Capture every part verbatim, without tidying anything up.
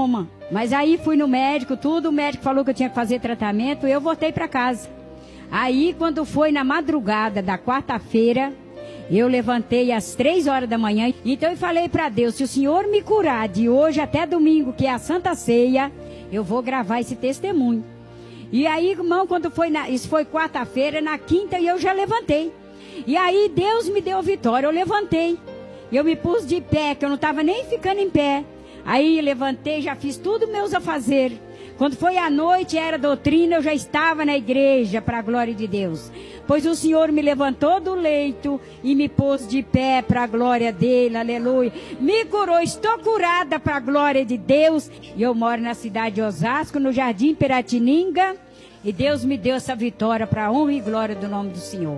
coma. Mas aí fui no médico, tudo, o médico falou que eu tinha que fazer tratamento, eu voltei para casa. Aí, quando foi na madrugada da quarta-feira, eu levantei às três horas da manhã. Então eu falei para Deus, se o Senhor me curar de hoje até domingo, que é a Santa Ceia, eu vou gravar esse testemunho. E aí, irmão, quando foi, na, isso foi quarta-feira, na quinta eu já levantei. E aí Deus me deu vitória, eu levantei. Eu me pus de pé, que eu não estava nem ficando em pé. Aí levantei, já fiz tudo meus afazeres. Quando foi à noite, era doutrina, eu já estava na igreja, para a glória de Deus. Pois o Senhor me levantou do leito e me pôs de pé para a glória dele, aleluia. Me curou, estou curada para a glória de Deus. E eu moro na cidade de Osasco, no Jardim Piratininga. E Deus me deu essa vitória para a honra e glória do nome do Senhor.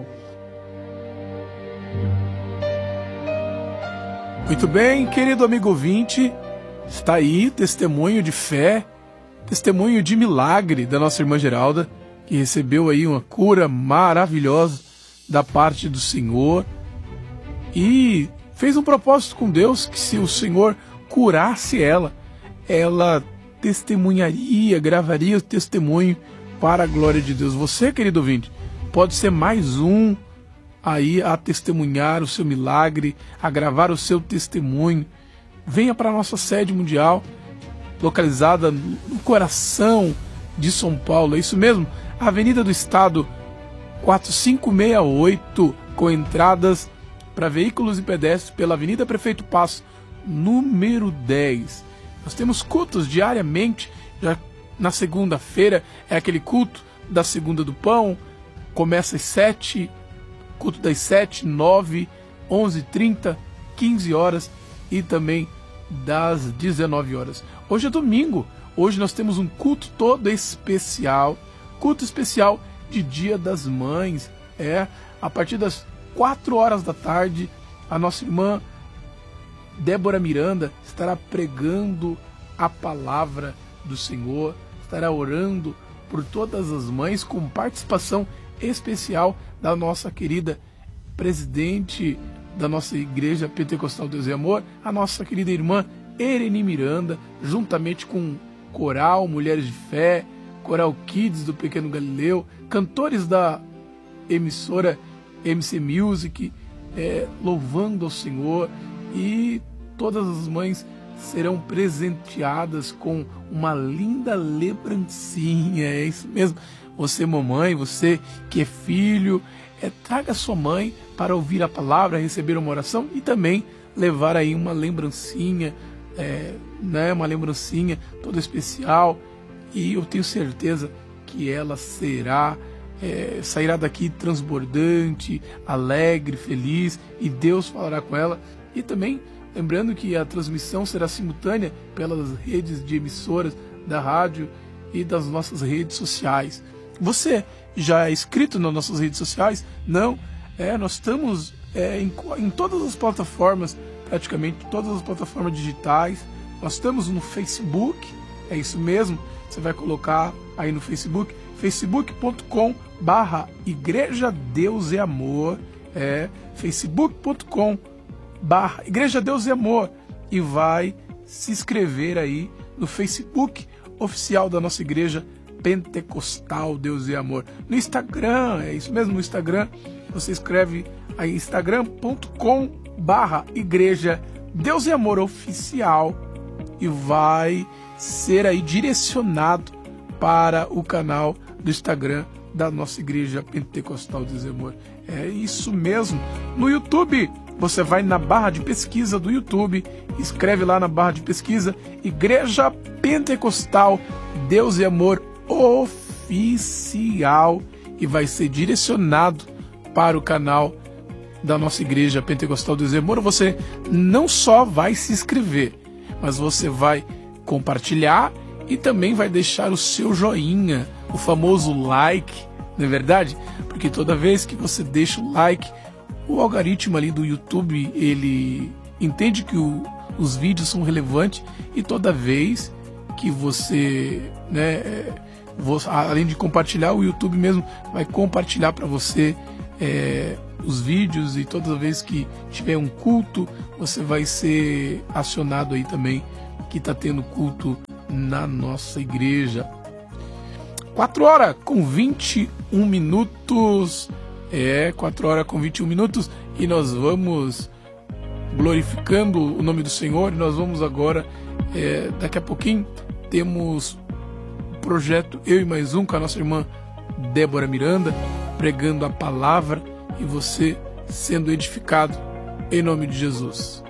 Muito bem, querido amigo ouvinte, está aí testemunho de fé, testemunho de milagre da nossa irmã Geralda, que recebeu aí uma cura maravilhosa da parte do Senhor e fez um propósito com Deus que se o Senhor curasse ela, ela testemunharia, gravaria o testemunho para a glória de Deus. Você, querido ouvinte, pode ser mais um aí a testemunhar o seu milagre, a gravar o seu testemunho. Venha para a nossa sede mundial, localizada no coração de São Paulo. É isso mesmo, Avenida do Estado quatro cinco seis oito, com entradas para veículos e pedestres pela Avenida Prefeito Passo, número dez. Nós temos cultos diariamente. Já na segunda-feira é aquele culto da segunda do pão, começa às sete, culto das sete, nove, onze e trinta, quinze horas e também das dezenove horas. Hoje é domingo, hoje nós temos um culto todo especial, culto especial de Dia das Mães. É, a partir das quatro horas da tarde, a nossa irmã Débora Miranda estará pregando a palavra do Senhor, estará orando por todas as mães, com participação especial da nossa querida presidente da nossa Igreja Pentecostal Deus e Amor, a nossa querida irmã Ereni Miranda, juntamente com coral Mulheres de Fé, coral Kids do Pequeno Galileu, cantores da emissora M C Music, é, louvando ao Senhor, e todas as mães serão presenteadas com uma linda lembrancinha. É isso mesmo, você mamãe, você que é filho, é, traga sua mãe para ouvir a palavra, receber uma oração e também levar aí uma lembrancinha, é, né, uma lembrancinha toda especial, e eu tenho certeza que ela será, é, sairá daqui transbordante, alegre, feliz, e Deus falará com ela. E também lembrando que a transmissão será simultânea pelas redes de emissoras da rádio e das nossas redes sociais. Você já é inscrito nas nossas redes sociais? Não? É, nós estamos é, em, em todas as plataformas, praticamente todas as plataformas digitais. Nós estamos no Facebook, é isso mesmo. Você vai colocar aí no Facebook, facebook ponto com barra Igreja Deus e Amor, é, facebook ponto com barra Igreja Deus e Amor, e vai se inscrever aí no Facebook oficial da nossa Igreja Pentecostal Deus e Amor. No Instagram, é isso mesmo, no Instagram, você escreve aí instagram ponto com barra Igreja Deus e Amor Oficial, e vai ser aí direcionado para o canal do Instagram da nossa Igreja Pentecostal Deus e Amor. É isso mesmo. No YouTube, você vai na barra de pesquisa do YouTube, escreve lá na barra de pesquisa Igreja Pentecostal Deus e Amor Oficial, e vai ser direcionado para o canal da nossa Igreja Pentecostal Deus e Amor. Você não só vai se inscrever, mas você vai compartilhar e também vai deixar o seu joinha, o famoso like, não é verdade? Porque toda vez que você deixa o like, o algoritmo ali do YouTube, ele entende que o, os vídeos são relevantes, e toda vez que você, né, você, além de compartilhar, o YouTube mesmo vai compartilhar para você é, os vídeos, e toda vez que tiver um culto, você vai ser acionado aí também, que está tendo culto na nossa igreja. quatro horas com vinte e um minutos. É, quatro horas com vinte e um minutos. E nós vamos glorificando o nome do Senhor. E nós vamos agora, é, daqui a pouquinho, temos um projeto, eu e mais um, com a nossa irmã Débora Miranda, pregando a palavra e você sendo edificado em nome de Jesus.